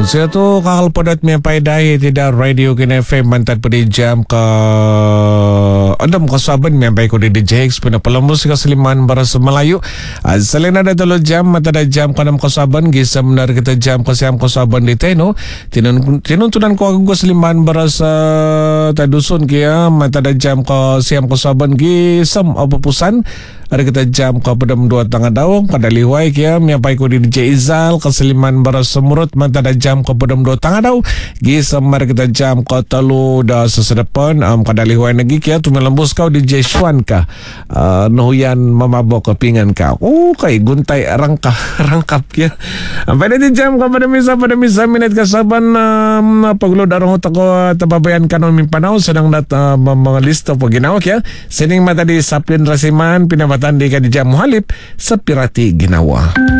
Saya tu kakal padat may paidahi tidak radio kina FM mantat pada jam ke Adam kasaban may pay ko di DJ X pinapalambos ka Saliman Baras Melayu. Selain ada 3 jam mata ada jam ke 6 kasaban gisa benar kita jam ke 6 kasaban di Teno tinuntunan ko aku Saliman Baras tadusun kia mata ada jam ke 6 kasaban gisam apapusan ada kita jam ke pedam 2 tengah daung pada liwai kia miapai ko di DJ Izal ke Saliman Baras Semurut mata ada jam ke pedam 2 tengah daung gisam mari kita jam ke telu dah sesedepan kada liwai lagi kia tu melembus kau DJ Shwan ka nuhuyan mamabok ke pingan kau kay guntai rangkap kia pada di jam ke pada misa minit kasaban paglo darong utak ko tababayan kanon mimpanao sedang mga listo paginaw kia sining mata di Saplin Rasiman pinabatan di ka di jam muhalip sa Pirati Ginawa.